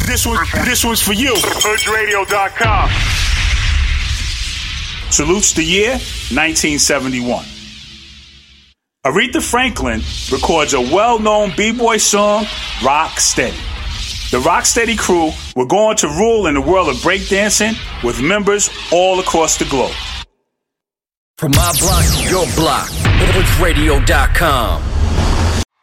This one's for you. HoodRadio.com. Salutes the year 1971. Aretha Franklin records a well-known b-boy song, Rock Steady. The Rock Steady crew were going to rule in the world of breakdancing with members all across the globe. From my block to your block, HoodRadio.com.